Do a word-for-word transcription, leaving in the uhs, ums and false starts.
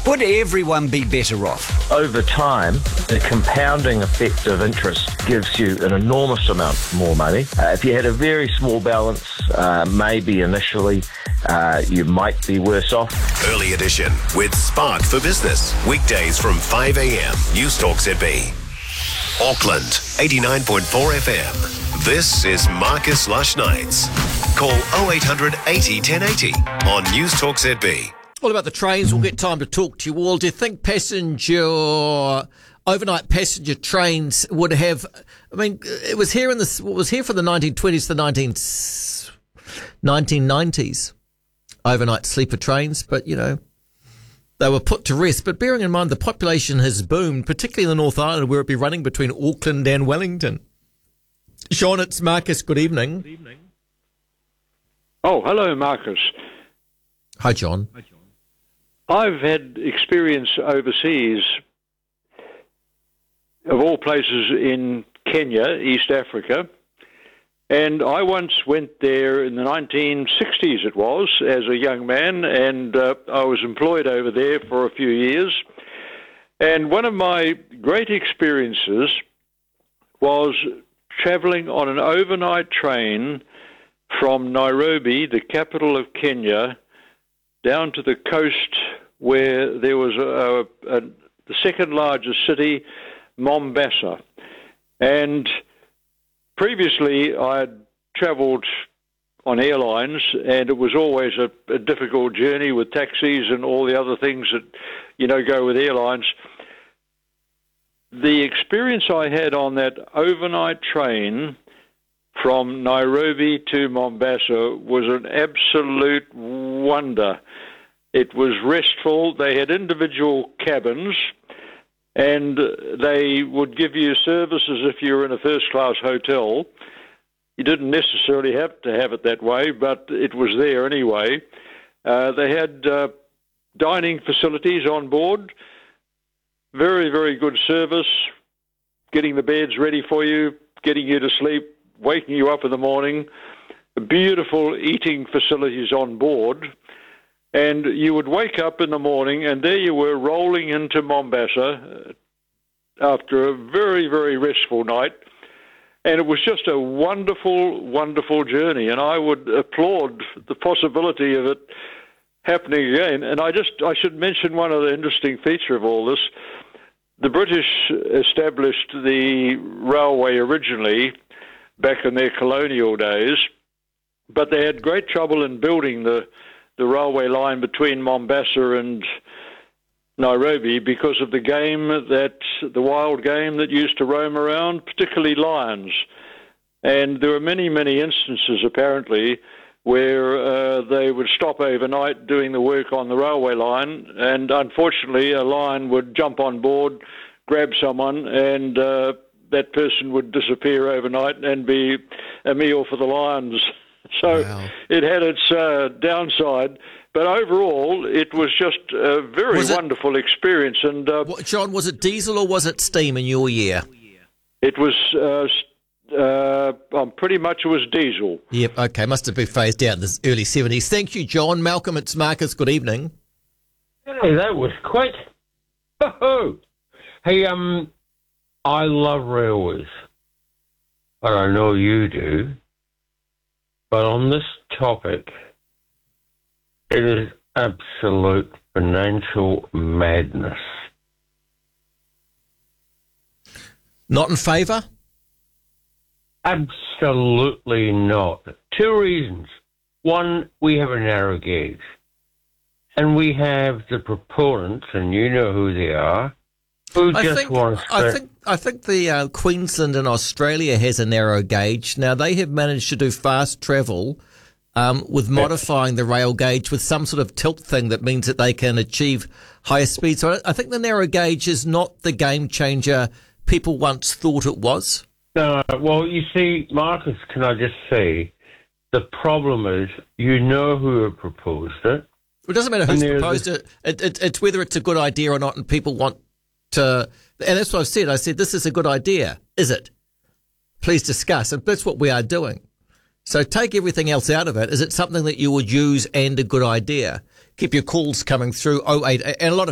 Would everyone be better off? Over time, the compounding effect of interest gives you an enormous amount more money. Uh, if you had a very small balance, uh, maybe initially, uh, you might be worse off. Early Edition with Spark for Business. Weekdays from five a.m. News Talk Z B. Auckland, eighty-nine point four F M. This is Marcus Lush Nights. Call oh eight hundred eighty ten eighty on News Talk Z B. All about the trains. We'll get time to talk to you all. Do you think passenger, overnight passenger trains would have, I mean, it was here in the, it was here for the nineteen twenties, the nineteen nineties, overnight sleeper trains, but, you know, they were put to rest. But bearing in mind the population has boomed, particularly in the North Island, where it'd be running between Auckland and Wellington. Sean, it's Marcus. Good evening. Good evening. Oh, hello, Marcus. Hi, John. Hi, John. I've had experience overseas, of all places in Kenya, East Africa, and I once went there in the nineteen sixties it was, as a young man, and uh, I was employed over there for a few years. And one of my great experiences was travelling on an overnight train from Nairobi, the capital of Kenya, down to the coast where there was a, a, the second largest city, Mombasa. And previously I had travelled on airlines, and it was always a, a difficult journey with taxis and all the other things that, you know, go with airlines. The experience I had on that overnight train from Nairobi to Mombasa was an absolute wonder. It was restful. They had individual cabins, and they would give you services if you were in a first-class hotel. You didn't necessarily have to have it that way, but it was there anyway. Uh, they had uh, dining facilities on board, very, very good service, getting the beds ready for you, getting you to sleep, waking you up in the morning, beautiful eating facilities on board. And you would wake up in the morning, and there you were rolling into Mombasa after a very, very restful night. And it was just a wonderful, wonderful journey. And I would applaud the possibility of it happening again. And I just, I should mention one other interesting feature of all this. The British established the railway originally back in their colonial days, but they had great trouble in building the the railway line between Mombasa and Nairobi because of the game that, the wild game that used to roam around, particularly lions. And there were many, many instances, apparently, where uh, they would stop overnight doing the work on the railway line, and unfortunately a lion would jump on board, grab someone, and uh, that person would disappear overnight and be a meal for the lions. So wow. It had its uh, downside, but overall it was just a very was wonderful it, experience. And uh, what, John, was it diesel or was it steam in your year? It was, uh, uh, um, pretty much it was diesel. Yep, okay, must have been phased out in the early seventies. Thank you, John. Malcolm, it's Marcus. Good evening. Hey, that was quick. Oh, hey, um, I love railways, but I know you do. But on this topic, it is absolute financial madness. Not in favour? Absolutely not. Two reasons. One, we have a narrow gauge. And we have the proponents, and you know who they are, who I just think, want to... I think, I think the uh, Queensland and Australia has a narrow gauge. Now, they have managed to do fast travel um, with modifying the rail gauge with some sort of tilt thing that means that they can achieve higher speeds. So I think the narrow gauge is not the game changer people once thought it was. No, well, you see, Marcus, can I just say, the problem is you know who proposed it. It doesn't matter who's proposed it. It, it. It's whether it's a good idea or not, and people want to... And that's what I've said. I said, this is a good idea. Is it? Please discuss. And that's what we are doing. So take everything else out of it. Is it something that you would use and a good idea? Keep your calls coming through oh eight, and a lot of